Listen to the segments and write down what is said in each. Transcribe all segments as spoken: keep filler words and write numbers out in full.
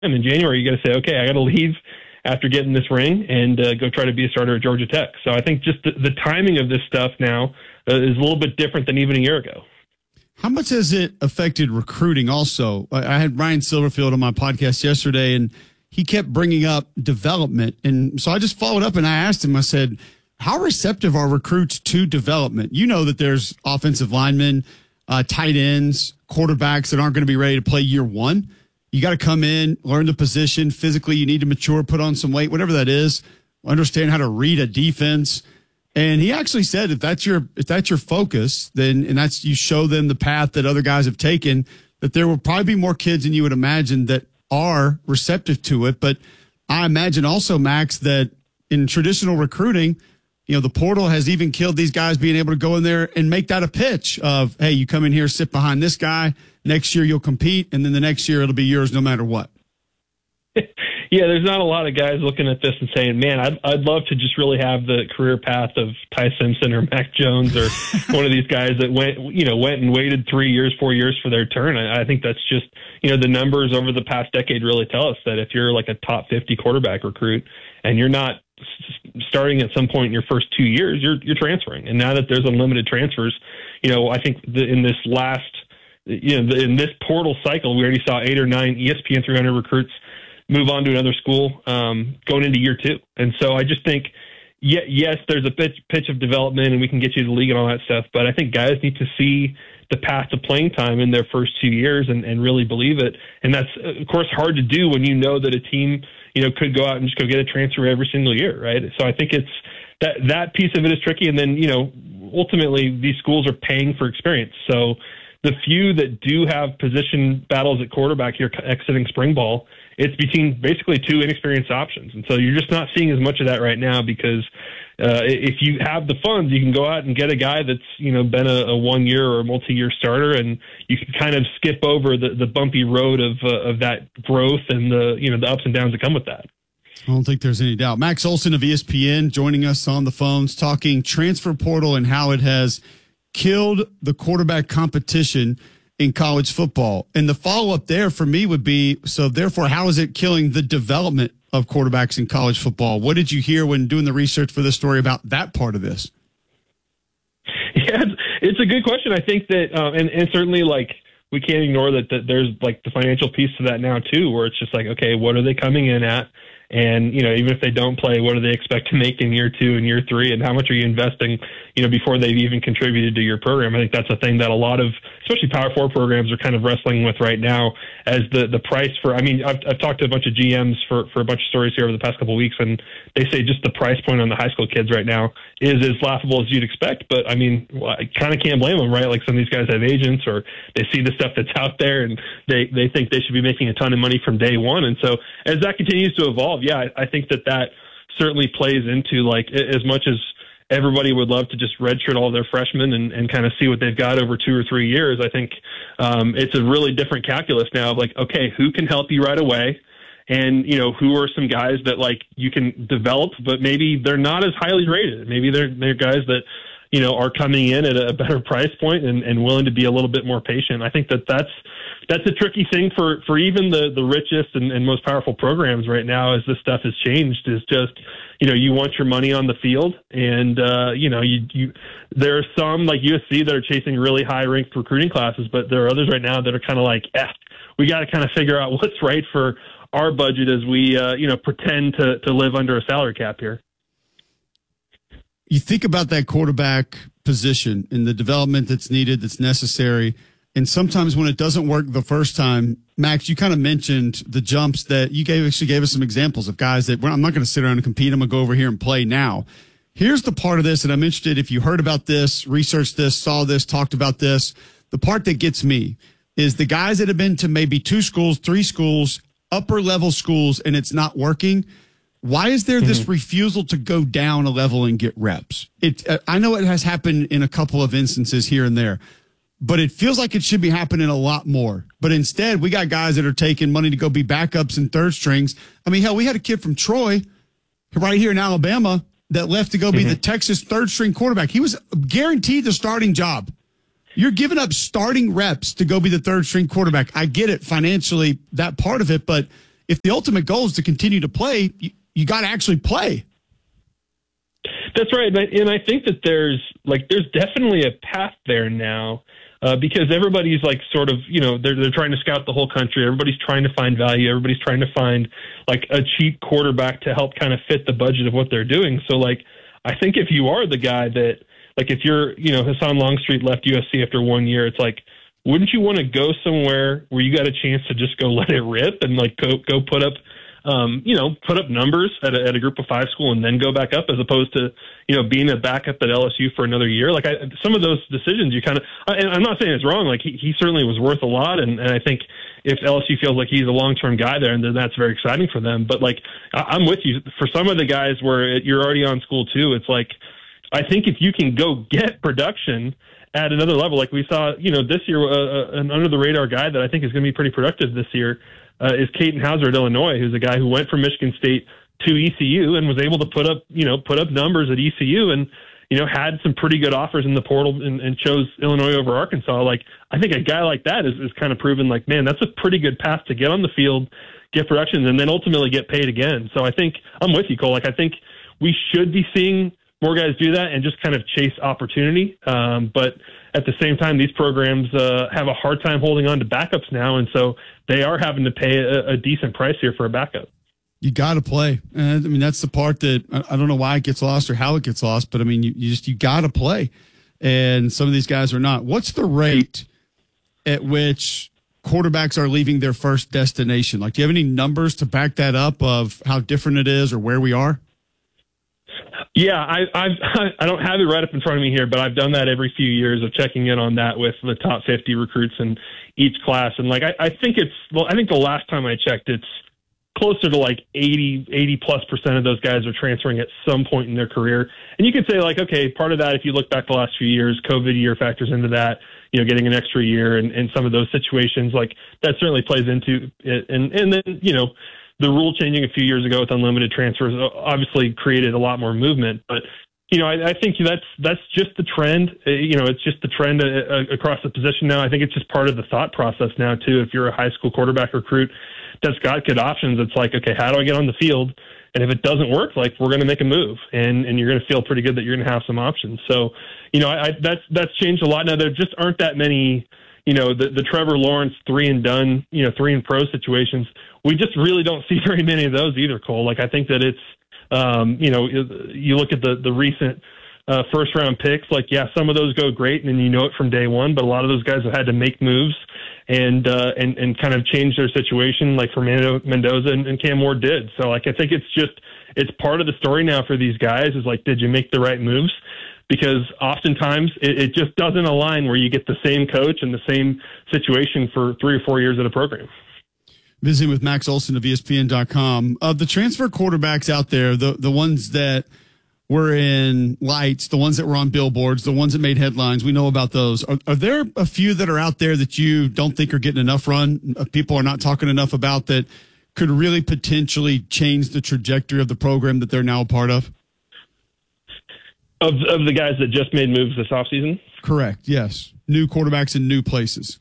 And in January, you got to say, okay, I got to leave after getting this ring and uh, go try to be a starter at Georgia Tech. So I think just the, the timing of this stuff now uh, is a little bit different than even a year ago. How much has it affected recruiting also? I had Ryan Silverfield on my podcast yesterday, and he kept bringing up development. And so I just followed up and I asked him, I said, how receptive are recruits to development? You know that there's offensive linemen, uh, tight ends, quarterbacks that aren't going to be ready to play year one. You got to come in, learn the position. Physically, you need to mature, put on some weight, whatever that is, understand how to read a defense. And he actually said, if that's your if that's your focus, then and that's you show them the path that other guys have taken, that there will probably be more kids than you would imagine that are receptive to it. But I imagine also, Max, that in traditional recruiting, you know, the portal has even killed these guys being able to go in there and make that a pitch of, hey, you come in here, sit behind this guy. Next year you'll compete, and then the next year it'll be yours no matter what. Yeah, there's not a lot of guys looking at this and saying, man, I'd, I'd love to just really have the career path of Ty Simpson or Mac Jones or one of these guys that went, you know, went and waited three years, four years for their turn. I, I think that's just, you know, the numbers over the past decade really tell us that if you're like a top fifty quarterback recruit and you're not starting at some point in your first two years, you're you're transferring. And now that there's unlimited transfers, you know, I think the, in this last, you know, in this portal cycle, we already saw eight or nine E S P N three hundred recruits move on to another school um, going into year two. And so I just think, yeah, yes, there's a pitch, pitch of development and we can get you to the league and all that stuff. But I think guys need to see the path to playing time in their first two years and, and really believe it. And that's, of course, hard to do when you know that a team, you know, could go out and just go get a transfer every single year, right? So I think it's that that piece of it is tricky. And then, you know, ultimately these schools are paying for experience. So the few that do have position battles at quarterback here exiting spring ball, it's between basically two inexperienced options. And so you're just not seeing as much of that right now because uh, if you have the funds, you can go out and get a guy that's, you know, been a, a one year or multi-year starter, and you can kind of skip over the, the bumpy road of uh, of that growth and the, you know, the ups and downs that come with that. I don't think there's any doubt. Max Olson of E S P N joining us on the phones, talking transfer portal and how it has killed the quarterback competition in college football. And the follow-up there for me would be, so therefore, how is it killing the development of quarterbacks in college football? What did you hear when doing the research for this story about that part of this? Yeah, it's, it's a good question. I think that, um, and, and certainly, like, we can't ignore that, that there's, like, the financial piece to that now, too, where it's just like, okay, what are they coming in at? And, you know, even if they don't play, what do they expect to make in year two and year three? And how much are you investing, you know, before they've even contributed to your program? I think that's a thing that a lot of, especially Power Four programs, are kind of wrestling with right now as the, the price for, I mean, I've, I've talked to a bunch of G Ms for, for a bunch of stories here over the past couple of weeks, and they say just the price point on the high school kids right now is as laughable as you'd expect. But, I mean, well, I kind of can't blame them, right? Like, some of these guys have agents, or they see the stuff that's out there, and they, they think they should be making a ton of money from day one. And so as that continues to evolve, yeah, I, I think that that certainly plays into, like, as much as everybody would love to just redshirt all their freshmen and, and kind of see what they've got over two or three years. I think um, it's a really different calculus now of, like, okay, who can help you right away? And, you know, who are some guys that, like, you can develop, but maybe they're not as highly rated. Maybe they're, they're guys that, you know, are coming in at a better price point and, and willing to be a little bit more patient. I think that that's, that's a tricky thing for, for even the, the richest and, and most powerful programs right now as this stuff has changed, is just, you know, you want your money on the field. And, uh, you know, you, you, there are some like U S C that are chasing really high ranked recruiting classes, but there are others right now that are kind of like, eh, we got to kind of figure out what's right for our budget as we, uh, you know, pretend to, to live under a salary cap here. You think about that quarterback position and the development that's needed, that's necessary. And sometimes when it doesn't work the first time, Max, you kind of mentioned the jumps that you gave, actually gave us some examples of guys that, well, I'm not going to sit around and compete. I'm going to go over here and play now. Here's the part of this, and I'm interested if you heard about this, researched this, saw this, talked about this. The part that gets me is the guys that have been to maybe two schools, three schools, upper level schools, and it's not working. Why is there this mm-hmm. refusal to go down a level and get reps? It, uh, I know it has happened in a couple of instances here and there, but it feels like it should be happening a lot more. But instead, we got guys that are taking money to go be backups and third strings. I mean, hell, we had a kid from Troy right here in Alabama that left to go be mm-hmm. the Texas third string quarterback. He was guaranteed the starting job. You're giving up starting reps to go be the third string quarterback. I get it financially, that part of it, but if the ultimate goal is to continue to play, you, you got to actually play. That's right. And I think that there's like, there's definitely a path there now. Uh, because everybody's like sort of, you know, they're they're trying to scout the whole country. Everybody's trying to find value. Everybody's trying to find like a cheap quarterback to help kind of fit the budget of what they're doing. So like, I think if you are the guy that, like if you're, you know, Hassan Longstreet left U S C after one year, it's like, wouldn't you want to go somewhere where you got a chance to just go let it rip and like go go put up, um, you know, put up numbers at a, at a group of five school and then go back up, as opposed to, you know, being a backup at L S U for another year. Like I, some of those decisions you kind of, and I'm not saying it's wrong. Like he, he certainly was worth a lot. And, and I think if L S U feels like he's a long-term guy there, and then that's very exciting for them. But like, I, I'm with you for some of the guys where it, you're already on school too. It's like, I think if you can go get production at another level, like we saw, you know, this year, uh, an under the radar guy that I think is going to be pretty productive this year, Uh, is Caden Hauser at Illinois, who's a guy who went from Michigan State to E C U and was able to put up, you know, put up numbers at E C U and, you know, had some pretty good offers in the portal and, and chose Illinois over Arkansas. Like, I think a guy like that is, is kind of proven like, man, that's a pretty good path to get on the field, get production, and then ultimately get paid again. So I think I'm with you, Cole. Like, I think we should be seeing more guys do that and just kind of chase opportunity. Um, but at the same time, these programs uh, have a hard time holding on to backups now, and so they are having to pay a, a decent price here for a backup. You got to play. And I mean, that's the part that I don't know why it gets lost or how it gets lost, but I mean, you, you just, you got to play. And some of these guys are not. What's the rate at which quarterbacks are leaving their first destination? Like, do you have any numbers to back that up of how different it is or where we are? Yeah, I I've, I don't have it right up in front of me here, but I've done that every few years of checking in on that with the top fifty recruits in each class. And like, I, I think it's, well, I think the last time I checked, it's closer to like eighty, eighty plus percent of those guys are transferring at some point in their career. And you could say like, okay, part of that, if you look back the last few years, COVID year factors into that, you know, getting an extra year and, and some of those situations, like that certainly plays into it. And, and then, you know, the rule changing a few years ago with unlimited transfers obviously created a lot more movement. But, you know, I, I think that's that's just the trend. You know, it's just the trend uh, across the position now. I think it's just part of the thought process now, too. If you're a high school quarterback recruit that's got good options, it's like, okay, how do I get on the field? And if it doesn't work, like, we're going to make a move, and, and you're going to feel pretty good that you're going to have some options. So, you know, I, I, that's that's changed a lot. Now, there just aren't that many, you know, the, the Trevor Lawrence three and done, you know, three and pro situations. We just really don't see very many of those either, Cole. Like, I think that it's, um, you know, you look at the, the recent uh, first round picks, like, yeah, some of those go great and you know it from day one, but a lot of those guys have had to make moves and, uh, and, and kind of change their situation, like Fernando Mendoza and, and Cam Ward did. So, like, I think it's just, it's part of the story now for these guys is like, did you make the right moves? Because oftentimes it, it just doesn't align where you get the same coach and the same situation for three or four years at a program. Visiting with Max Olson of E S P N dot com. Of the transfer quarterbacks out there, the, the ones that were in lights, the ones that were on billboards, the ones that made headlines, we know about those. Are, are there a few that are out there that you don't think are getting enough run, people are not talking enough about, that could really potentially change the trajectory of the program that they're now a part of? Of, of the guys that just made moves this offseason? Correct, yes. New quarterbacks in new places.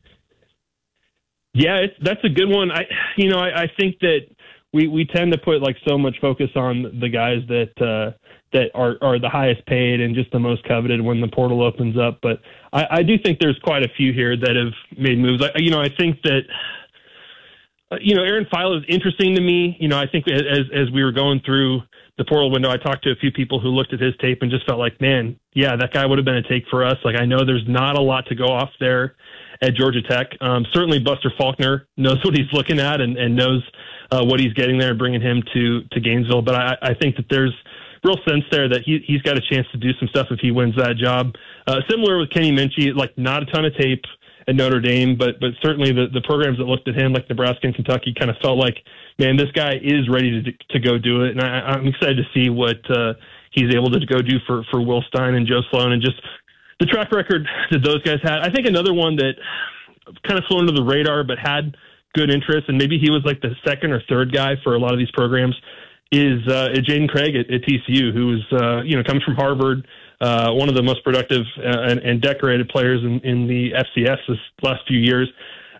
Yeah, it's, that's a good one. I, you know, I, I think that we, we tend to put like so much focus on the guys that uh, that are, are the highest paid and just the most coveted when the portal opens up. But I, I do think there's quite a few here that have made moves. I, you know, I think that, uh, you know, Aaron Philo is interesting to me. You know, I think as as we were going through the portal window, I talked to a few people who looked at his tape and just felt like, man, yeah, that guy would have been a take for us. Like, I know there's not a lot to go off there at Georgia Tech. Um, certainly Buster Faulkner knows what he's looking at and, and knows uh, what he's getting there and bringing him to, to Gainesville. But I, I think that there's real sense there that he, he's got a chance to do some stuff if he wins that job. Uh, similar with Kenny Minchie, like not a ton of tape at Notre Dame, but but certainly the, the programs that looked at him, like Nebraska and Kentucky, kind of felt like, man, this guy is ready to to go do it. And I, I'm excited to see what uh, he's able to go do for, for Will Stein and Joe Sloan and just the track record that those guys had. I think another one that kind of flew under the radar but had good interest, and maybe he was like the second or third guy for a lot of these programs, is uh, Jaden Craig at, at T C U, who is, uh, you know, comes from Harvard, uh, one of the most productive uh, and, and decorated players in, in the F C S this last few years.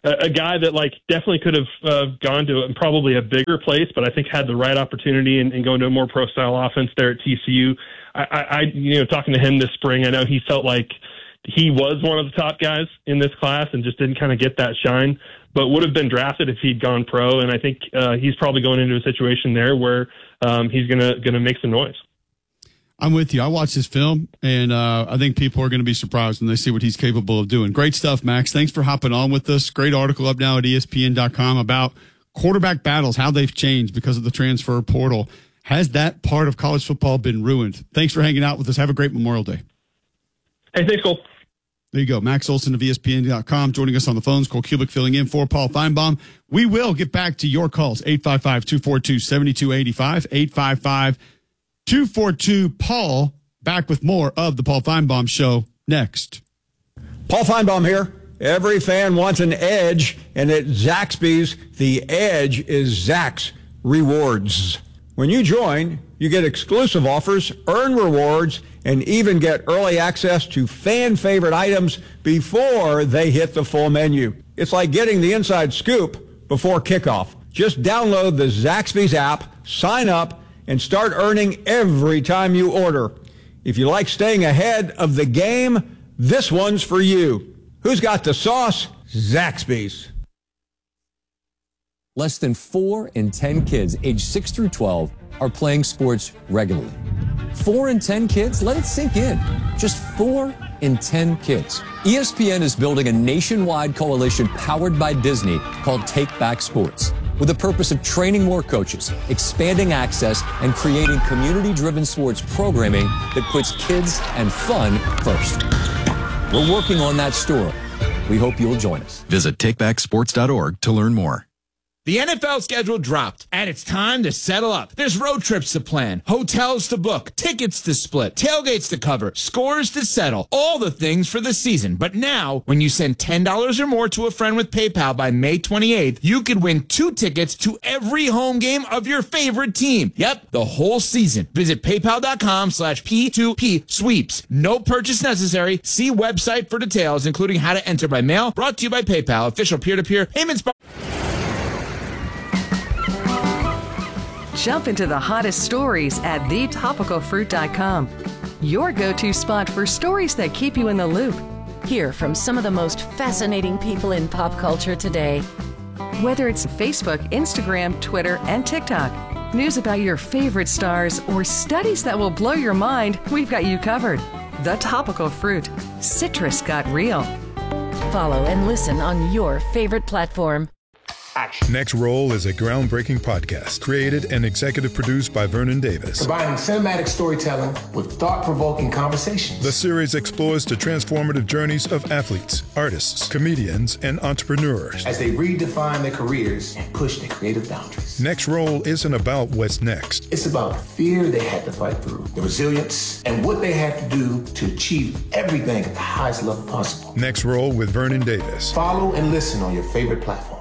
a, a guy that like definitely could have uh, gone to probably a bigger place, but I think had the right opportunity and, and going to a more pro style offense there at T C U. I, I, I, you know, talking to him this spring, I know he felt like he was one of the top guys in this class and just didn't kind of get that shine, but would have been drafted if he'd gone pro. And I think uh, he's probably going into a situation there where um, he's gonna gonna make some noise. I'm with you. I watched this film, and uh, I think people are going to be surprised when they see what he's capable of doing. Great stuff, Max. Thanks for hopping on with us. Great article up now at E S P N dot com about quarterback battles, how they've changed because of the transfer portal. Has that part of college football been ruined? Thanks for hanging out with us. Have a great Memorial Day. Hey, thanks, Cole. There you go. Max Olson of E S P N dot com joining us on the phones. Cole Kubick filling in for Paul Feinbaum. We will get back to your calls. eight five five, two four two, seven two eight five. eight five five, two four two, Paul. Back with more of the Paul Feinbaum Show next. Paul Feinbaum here. Every fan wants an edge, and at Zaxby's, the edge is Zax Rewards. When you join, you get exclusive offers, earn rewards, and even get early access to fan-favorite items before they hit the full menu. It's like getting the inside scoop before kickoff. Just download the Zaxby's app, sign up, and start earning every time you order. If you like staying ahead of the game, this one's for you. Who's got the sauce? Zaxby's. Less than four in ten kids aged six through twelve are playing sports regularly. Four in ten kids? Let it sink in. Just four in ten kids. E S P N is building a nationwide coalition powered by Disney called Take Back Sports, with the purpose of training more coaches, expanding access, and creating community-driven sports programming that puts kids and fun first. We're working on that story. We hope you'll join us. Visit take back sports dot org to learn more. The N F L schedule dropped, and it's time to settle up. There's road trips to plan, hotels to book, tickets to split, tailgates to cover, scores to settle, all the things for the season. But now, when you send ten dollars or more to a friend with PayPal by May twenty-eighth, you could win two tickets to every home game of your favorite team. Yep, the whole season. Visit paypal.com slash P2P sweeps. No purchase necessary. See website for details, including how to enter by mail. Brought to you by PayPal, official peer-to-peer payments. Jump into the hottest stories at the topical fruit dot com. Your go-to spot for stories that keep you in the loop. Hear from some of the most fascinating people in pop culture today. Whether it's Facebook, Instagram, Twitter, and TikTok, news about your favorite stars, or studies that will blow your mind, we've got you covered. The Topical Fruit. Citrus got real. Follow and listen on your favorite platform. Action. Next Roll is a groundbreaking podcast created and executive produced by Vernon Davis. Combining cinematic storytelling with thought-provoking conversations. The series explores the transformative journeys of athletes, artists, comedians, and entrepreneurs as they redefine their careers and push their creative boundaries. Next Roll isn't about what's next. It's about the fear they had to fight through, the resilience, and what they had to do to achieve everything at the highest level possible. Next Roll with Vernon Davis. Follow and listen on your favorite platform.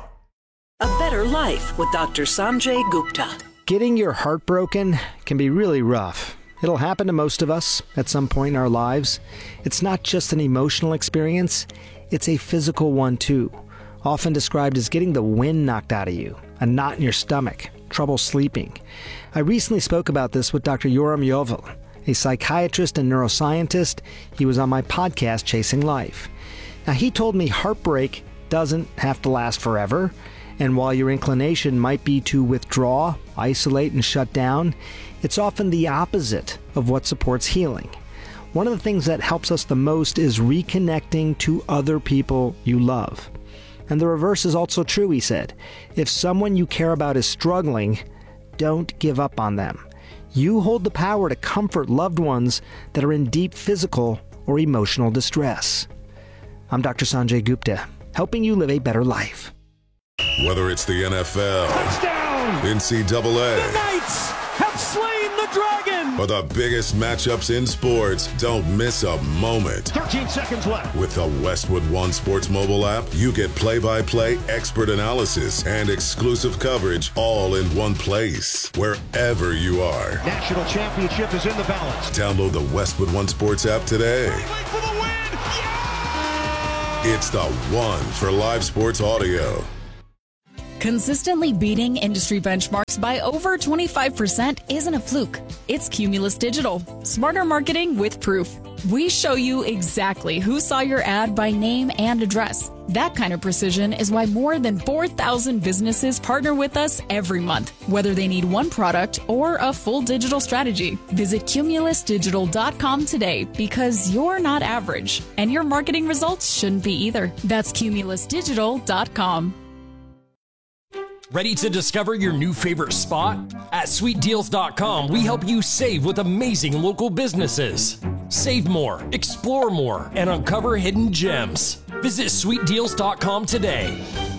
A Better Life with Doctor Sanjay Gupta. Getting your heart broken can be really rough. It'll happen to most of us at some point in our lives. It's not just an emotional experience, it's a physical one too, often described as getting the wind knocked out of you, a knot in your stomach, trouble sleeping. I recently spoke about this with Doctor Yoram Yovel, a psychiatrist and neuroscientist. He was on my podcast, Chasing Life. Now, he told me heartbreak doesn't have to last forever. And while your inclination might be to withdraw, isolate, and shut down, it's often the opposite of what supports healing. One of the things that helps us the most is reconnecting to other people you love. And the reverse is also true, he said. If someone you care about is struggling, don't give up on them. You hold the power to comfort loved ones that are in deep physical or emotional distress. I'm Doctor Sanjay Gupta, helping you live a better life. Whether it's the N F L, touchdown, N C double A, the Knights have slain the dragon, or the biggest matchups in sports, don't miss a moment. thirteen seconds left. With the Westwood One Sports mobile app, you get play-by-play, expert analysis, and exclusive coverage all in one place, wherever you are. National championship is in the balance. Download the Westwood One Sports app today. It's the one for live sports audio. Consistently beating industry benchmarks by over twenty-five percent isn't a fluke. It's Cumulus Digital. Smarter marketing with proof. We show you exactly who saw your ad by name and address. That kind of precision is why more than four thousand businesses partner with us every month, whether they need one product or a full digital strategy. Visit cumulus digital dot com today because you're not average, and your marketing results shouldn't be either. That's cumulus digital dot com. Ready to discover your new favorite spot? At sweet deals dot com, we help you save with amazing local businesses. Save more, explore more, and uncover hidden gems. Visit sweet deals dot com today.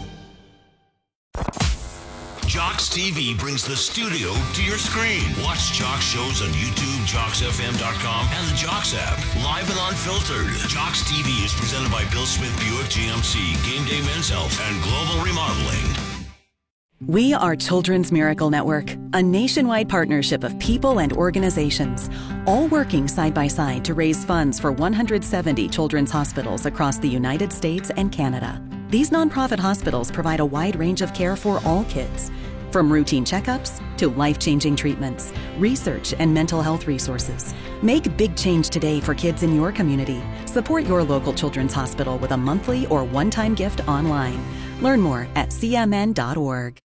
Jocks T V brings the studio to your screen. Watch Jocks shows on YouTube, jocks f m dot com, and the Jocks app. Live and unfiltered. Jocks T V is presented by Bill Smith Buick G M C, Game Day Men's Health, and Global Remodeling. We are Children's Miracle Network, a nationwide partnership of people and organizations, all working side by side to raise funds for one hundred seventy children's hospitals across the United States and Canada. These nonprofit hospitals provide a wide range of care for all kids, from routine checkups to life-changing treatments, research, and mental health resources. Make big change today for kids in your community. Support your local children's hospital with a monthly or one-time gift online. Learn more at c m n dot org.